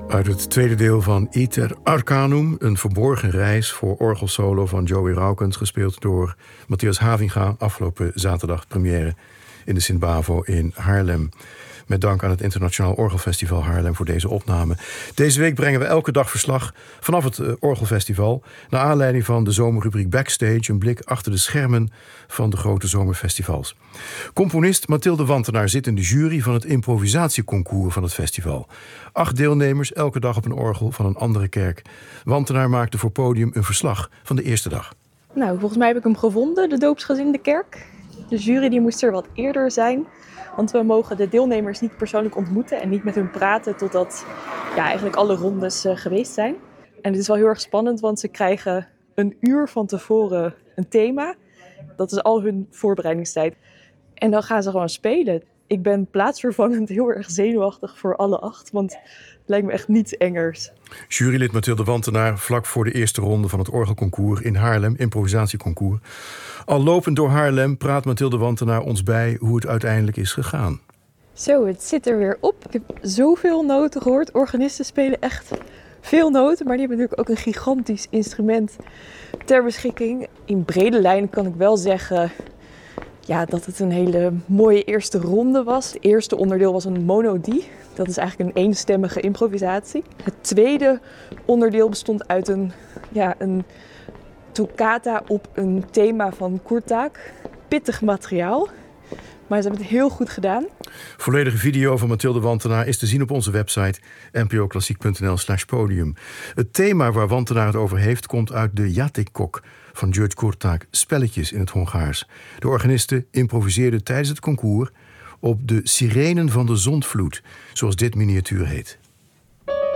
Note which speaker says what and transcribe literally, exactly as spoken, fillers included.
Speaker 1: Uit het tweede deel van Iter Arcanum, een verborgen reis voor orgelsolo van Joey Raukens, gespeeld door Matthias Havinga, afgelopen zaterdag première in de Sint-Bavo in Haarlem. Met dank aan het Internationaal Orgelfestival Haarlem voor deze opname. Deze week brengen we elke dag verslag vanaf het uh, Orgelfestival, naar aanleiding van de zomerrubriek Backstage, een blik achter de schermen van de grote zomerfestivals. Componist Mathilde Wantenaar zit in de jury van het improvisatieconcours van het festival. Acht deelnemers, elke dag op een orgel van een andere kerk. Wantenaar maakte voor Podium een verslag van de eerste dag.
Speaker 2: Nou, volgens mij heb ik hem gevonden, de doopsgezinde kerk. De jury die moest er wat eerder zijn. Want we mogen de deelnemers niet persoonlijk ontmoeten en niet met hun praten totdat ja, eigenlijk alle rondes uh, geweest zijn. En het is wel heel erg spannend, want ze krijgen een uur van tevoren een thema. Dat is al hun voorbereidingstijd. En dan gaan ze gewoon spelen. Ik ben plaatsvervangend heel erg zenuwachtig voor alle acht, want het lijkt me echt niets engers.
Speaker 1: Jurylid Mathilde Wantenaar vlak voor de eerste ronde van het orgelconcours in Haarlem, improvisatieconcours. Al lopend door Haarlem praat Mathilde Wantenaar ons bij hoe het uiteindelijk is gegaan.
Speaker 2: Zo, het zit er weer op. Ik heb zoveel noten gehoord. Organisten spelen echt veel noten, maar die hebben natuurlijk ook een gigantisch instrument ter beschikking. In brede lijnen kan ik wel zeggen ja, dat het een hele mooie eerste ronde was. Het eerste onderdeel was een monodie. Dat is eigenlijk een eenstemmige improvisatie. Het tweede onderdeel bestond uit een, ja, een toccata op een thema van Kurtág. Pittig materiaal, maar ze hebben het heel goed gedaan.
Speaker 1: Volledige video van Mathilde Wantenaar is te zien op onze website n p o klassiek punt n l slash podium. Het thema waar Wantenaar het over heeft komt uit de Játékok van György Kurtág, spelletjes in het Hongaars. De organisten improviseerden tijdens het concours op de Sirenen van de Zondvloed, zoals dit miniatuur heet.